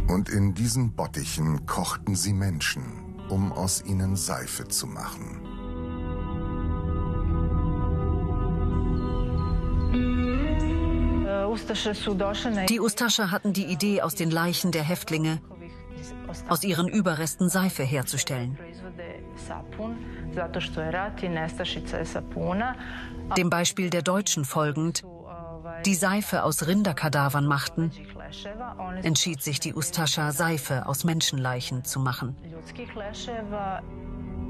Und in diesen Bottichen kochten sie Menschen, um aus ihnen Seife zu machen. Die Ustascha hatten die Idee, aus den Leichen der Häftlinge, aus ihren Überresten Seife herzustellen. Dem Beispiel der Deutschen folgend, die Seife aus Rinderkadavern machten, entschied sich die Ustascha, Seife aus Menschenleichen zu machen.